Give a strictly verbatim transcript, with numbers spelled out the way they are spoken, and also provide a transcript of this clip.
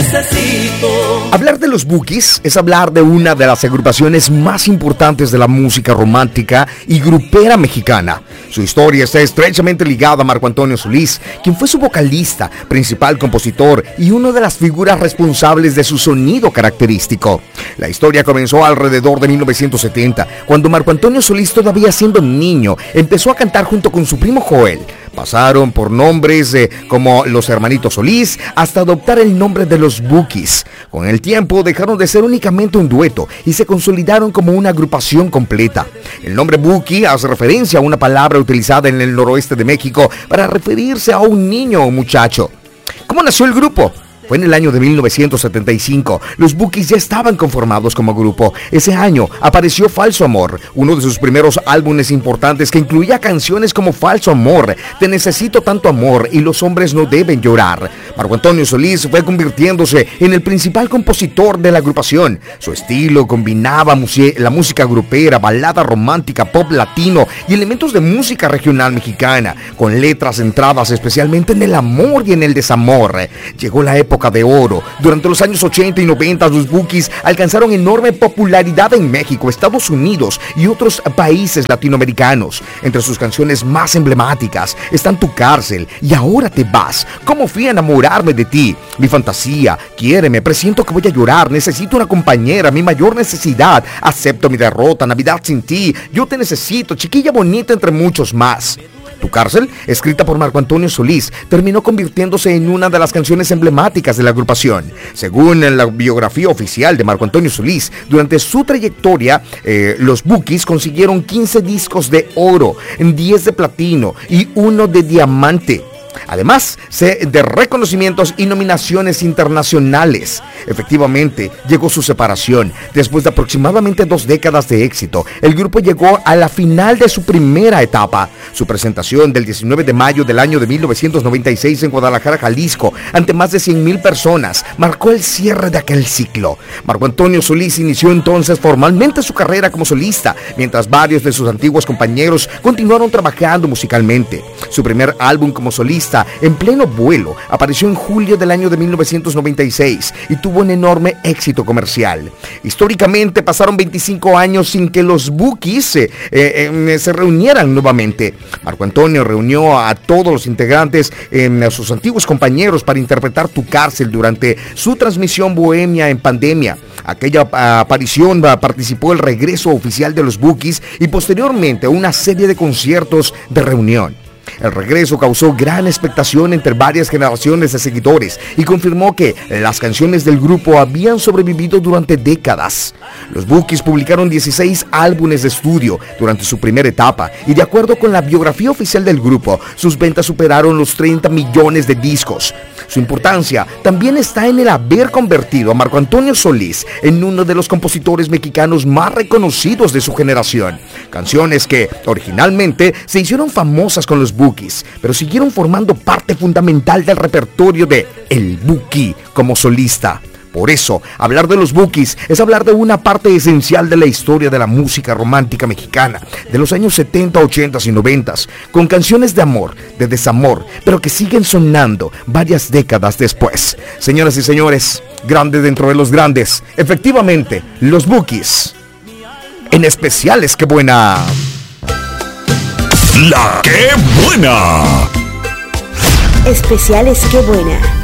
necesito. Hablar de los Bukis es hablar de una de las agrupaciones más importantes de la música romántica y grupera mexicana. Su historia está estrechamente ligada a Marco Antonio Solís, quien fue su vocalista, principal compositor y una de las figuras responsables de su sonido característico. La historia comenzó alrededor de mil novecientos setenta, cuando Marco Antonio Solís, todavía siendo niño, empezó a cantar junto con su primo Joel. Pasaron por nombres eh, como los Hermanitos Solís hasta adoptar el nombre de los Bukis. Con el tiempo dejaron de ser únicamente un dueto y se consolidaron como una agrupación completa. El nombre Buki hace referencia a una palabra utilizada en el noroeste de México para referirse a un niño o muchacho. ¿Cómo nació el grupo? Fue en el año de mil novecientos setenta y cinco. Los Bukis ya estaban conformados como grupo. Ese año apareció Falso Amor, uno de sus primeros álbumes importantes que incluía canciones como Falso Amor, Te Necesito Tanto Amor y Los Hombres No Deben Llorar. Marco Antonio Solís fue convirtiéndose en el principal compositor de la agrupación. Su estilo combinaba la música grupera, balada romántica, pop latino y elementos de música regional mexicana, con letras centradas especialmente en el amor y en el desamor. Llegó la época de oro. Durante los años ochenta y noventa, los Bukis alcanzaron enorme popularidad en México, Estados Unidos y otros países latinoamericanos. Entre sus canciones más emblemáticas están Tu Cárcel y Ahora Te Vas, Cómo Fui a Enamorarme de Ti, Mi Fantasía, Quiéreme, Presiento que Voy a Llorar, Necesito una Compañera, Mi Mayor Necesidad, Acepto mi Derrota, Navidad Sin Ti, Yo Te Necesito, Chiquilla Bonita, entre muchos más. Tu Cárcel, escrita por Marco Antonio Solís, terminó convirtiéndose en una de las canciones emblemáticas de la agrupación. Según la biografía oficial de Marco Antonio Solís, durante su trayectoria, eh, los Bukis consiguieron quince discos de oro, diez de platino y uno de diamante. Además de reconocimientos y nominaciones internacionales. Efectivamente, llegó su separación. Después de aproximadamente dos décadas de éxito, el grupo llegó a la final de su primera etapa. Su presentación del diecinueve de mayo del año de mil novecientos noventa y seis en Guadalajara, Jalisco, ante más de cien mil personas, marcó el cierre de aquel ciclo. Marco Antonio Solís inició entonces formalmente su carrera como solista, mientras varios de sus antiguos compañeros continuaron trabajando musicalmente. Su primer álbum como solista, En Pleno Vuelo, apareció en julio del año de mil novecientos noventa y seis y tuvo un enorme éxito comercial. Históricamente pasaron veinticinco años sin que los Bukis eh, eh, se reunieran nuevamente. Marco Antonio reunió a todos los integrantes, eh, a sus antiguos compañeros, para interpretar Tu Cárcel durante su transmisión bohemia en pandemia. Aquella aparición participó el regreso oficial de los Bukis y posteriormente una serie de conciertos de reunión. El regreso causó gran expectación entre varias generaciones de seguidores y confirmó que las canciones del grupo habían sobrevivido durante décadas. Los Bukis publicaron dieciséis álbumes de estudio durante su primera etapa y, de acuerdo con la biografía oficial del grupo, sus ventas superaron los treinta millones de discos. Su importancia también está en el haber convertido a Marco Antonio Solís en uno de los compositores mexicanos más reconocidos de su generación. Canciones que originalmente se hicieron famosas con los Bukis, pero siguieron formando parte fundamental del repertorio de El Buki como solista. Por eso, hablar de los Bukis es hablar de una parte esencial de la historia de la música romántica mexicana, de los años setenta, ochenta y noventa, con canciones de amor, de desamor, pero que siguen sonando varias décadas después. Señoras y señores, grande dentro de los grandes, efectivamente, los Bukis. En especiales, ¡qué buena! La ¡Qué Buena! Especiales, ¡qué buena!